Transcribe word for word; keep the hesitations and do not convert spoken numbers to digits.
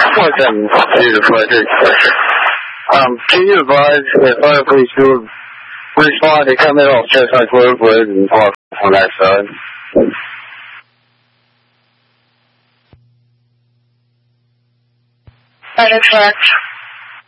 What's that? Beautiful. Um, can you advise if other police do respond to come in off Chestnut Roadwood and park on that side? That is correct.